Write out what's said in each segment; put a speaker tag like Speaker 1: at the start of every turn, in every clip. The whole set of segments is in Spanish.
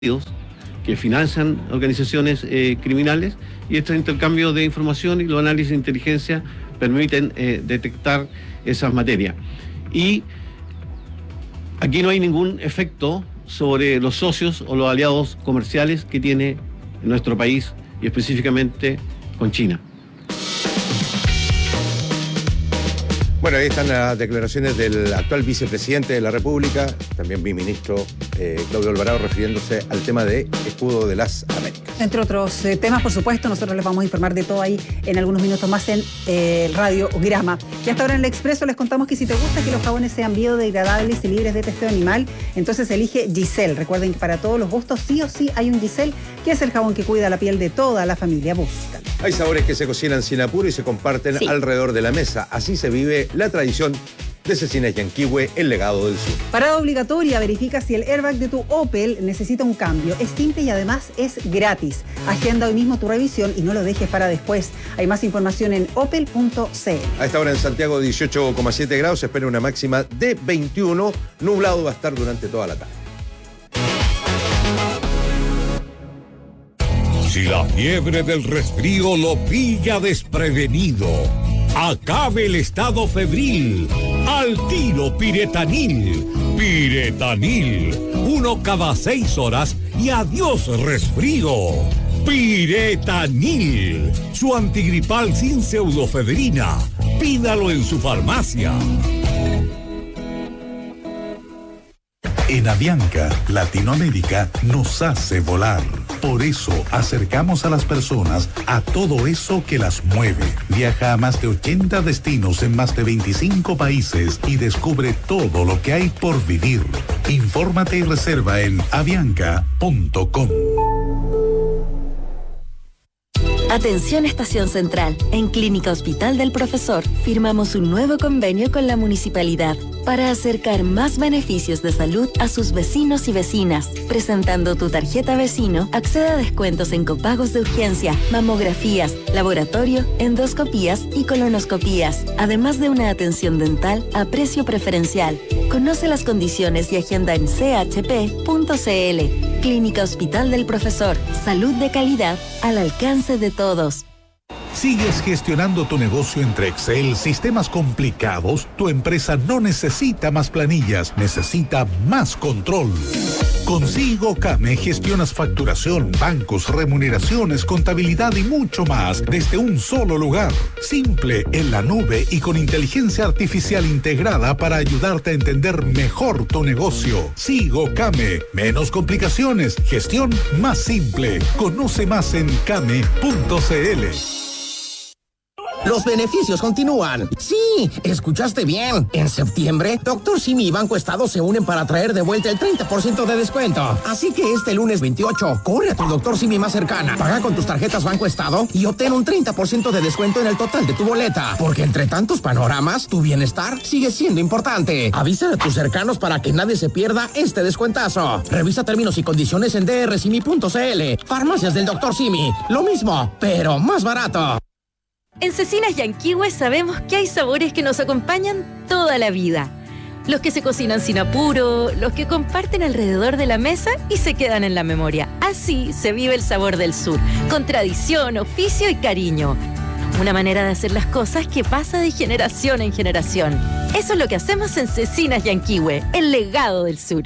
Speaker 1: que financian organizaciones criminales, y este intercambio de información y los análisis de inteligencia permiten detectar esas materias. Y aquí no hay ningún efecto sobre los socios o los aliados comerciales que tiene nuestro país, y específicamente con China.
Speaker 2: Bueno, ahí están las declaraciones del actual vicepresidente de la República, también mi ministro Claudio Alvarado, refiriéndose al tema de escudo de las Américas.
Speaker 3: Entre otros temas, por supuesto, nosotros les vamos a informar de todo ahí en algunos minutos más en Radiograma. Y hasta ahora en el Expreso les contamos que si te gusta que los jabones sean biodegradables y libres de testeo animal, entonces elige Giselle. Recuerden que para todos los gustos sí o sí hay un Giselle, que es el jabón que cuida la piel de toda la familia. Buscan.
Speaker 2: Hay sabores que se cocinan sin apuro y se comparten alrededor de la mesa. Así se vive la tradición de Cecinas Yanquihue, el legado del sur.
Speaker 3: Parada obligatoria, verifica si el airbag de tu Opel necesita un cambio. Es simple y además es gratis. Agenda hoy mismo tu revisión y no lo dejes para después. Hay más información en opel.cl.
Speaker 2: A esta hora en Santiago 18,7 grados, se espera una máxima de 21. Nublado va a estar durante toda la tarde.
Speaker 4: Si la fiebre del resfrío lo pilla desprevenido, acabe el estado febril. Al tiro Piretanil. Piretanil. 1 cada 6 horas y adiós resfrío. Piretanil. Su antigripal sin pseudofedrina. Pídalo en su farmacia.
Speaker 5: En Avianca, Latinoamérica nos hace volar. Por eso acercamos a las personas a todo eso que las mueve. Viaja a más de 80 destinos en más de 25 países y descubre todo lo que hay por vivir. Infórmate y reserva en avianca.com.
Speaker 6: Atención Estación Central. En Clínica Hospital del Profesor firmamos un nuevo convenio con la municipalidad para acercar más beneficios de salud a sus vecinos y vecinas. Presentando tu tarjeta vecino, accede a descuentos en copagos de urgencia, mamografías, laboratorio, endoscopías y colonoscopías, además de una atención dental a precio preferencial. Conoce las condiciones y agenda en chp.cl. Clínica Hospital del Profesor. Salud de calidad al alcance de todos.
Speaker 5: ¿Sigues gestionando tu negocio entre Excel, sistemas complicados? Tu empresa no necesita más planillas, necesita más control. Con SIGOCAME gestionas facturación, bancos, remuneraciones, contabilidad y mucho más desde un solo lugar. Simple, en la nube y con inteligencia artificial integrada para ayudarte a entender mejor tu negocio. SIGOCAME. Menos complicaciones, gestión más simple. Conoce más en came.cl.
Speaker 7: Los beneficios continúan. Sí, escuchaste bien. En septiembre, Dr. Simi y Banco Estado se unen para traer de vuelta el 30% de descuento. Así que este lunes 28, corre a tu Dr. Simi más cercana, paga con tus tarjetas Banco Estado y obtén un 30% de descuento en el total de tu boleta. Porque entre tantos panoramas, tu bienestar sigue siendo importante. Avisa a tus cercanos para que nadie se pierda este descuentazo. Revisa términos y condiciones en drsimi.cl. Farmacias del Dr. Simi. Lo mismo, pero más barato.
Speaker 8: En Cecinas Yanquihue sabemos que hay sabores que nos acompañan toda la vida. Los que se cocinan sin apuro, los que comparten alrededor de la mesa y se quedan en la memoria. Así se vive el sabor del sur, con tradición, oficio y cariño. Una manera de hacer las cosas que pasa de generación en generación. Eso es lo que hacemos en Cecinas Yanquihue, el legado del sur.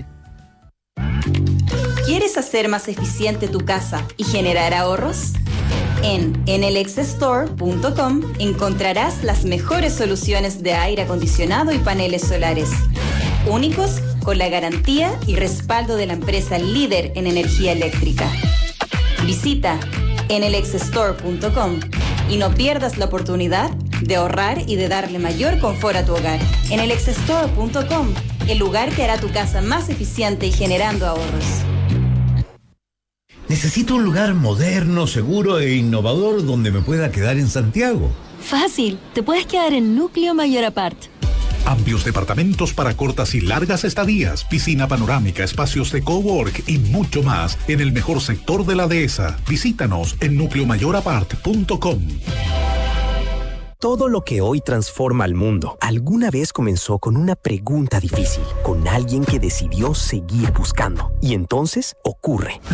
Speaker 9: ¿Quieres hacer más eficiente tu casa y generar ahorros? En enelexstore.com encontrarás las mejores soluciones de aire acondicionado y paneles solares, únicos con la garantía y respaldo de la empresa líder en energía eléctrica. Visita enelexstore.com y no pierdas la oportunidad de ahorrar y de darle mayor confort a tu hogar. enelexstore.com, el lugar que hará tu casa más eficiente y generando ahorros.
Speaker 10: Necesito un lugar moderno, seguro e innovador donde me pueda quedar en Santiago.
Speaker 6: Fácil, te puedes quedar en Núcleo Mayor Apart.
Speaker 5: Amplios departamentos para cortas y largas estadías, piscina panorámica, espacios de cowork y mucho más en el mejor sector de la dehesa. Visítanos en nucleomayorapart.com.
Speaker 11: Todo lo que hoy transforma al mundo, alguna vez comenzó con una pregunta difícil, con alguien que decidió seguir buscando. Y entonces ocurre.